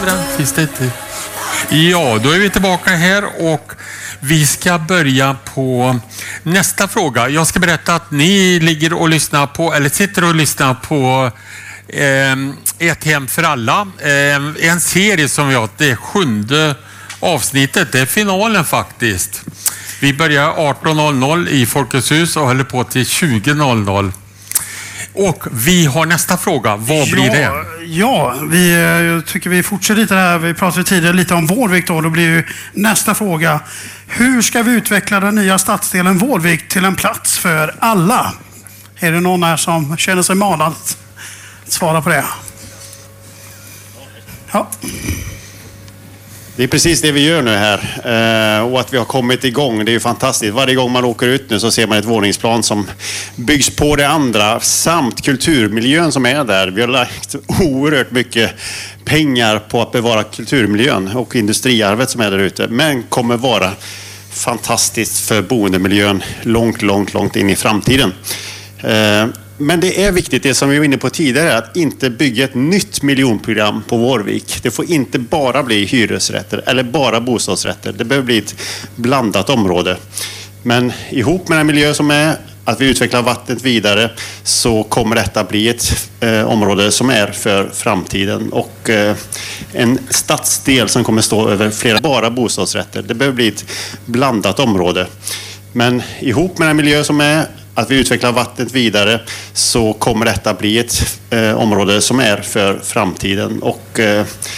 andra finns det inte. Ja, då är vi tillbaka här och vi ska börja på nästa fråga. Jag ska berätta att ni ligger och lyssnar på, eller sitter och lyssnar på Ett hem för alla. En serie som vi har, det är 7:e avsnittet, det är finalen faktiskt. Vi börjar 18:00 i Folkets hus och håller på till 20:00. Och vi har nästa fråga. Vad blir det? Ja, jag tycker vi fortsätter lite här. Vi pratade tidigare lite om Vårvik då. Då blir ju nästa fråga. Hur ska vi utveckla den nya stadsdelen Vårvik till en plats för alla? Är det någon här som känner sig manad att svara på det? Ja. Det är precis det vi gör nu här och att vi har kommit igång, det är ju fantastiskt. Varje gång man åker ut nu så ser man ett våningsplan som byggs på det andra samt kulturmiljön som är där. Vi har lagt oerhört mycket pengar på att bevara kulturmiljön och industriarvet som är där ute, men kommer vara fantastiskt för boendemiljön långt in i framtiden. Men det är viktigt, det som vi var inne på tidigare, att inte bygga ett nytt miljonprogram på Vårvik. Det får inte bara bli hyresrätter eller bara bostadsrätter. Det behöver bli ett blandat område. Men ihop med den miljö som är, att vi utvecklar vattnet vidare, så kommer detta bli ett område som är för framtiden. Och en stadsdel som kommer stå över flera bara bostadsrätter. Det behöver bli ett blandat område. Men ihop med den miljö som är, att vi utvecklar vattnet vidare, så kommer detta bli ett område som är för framtiden. Och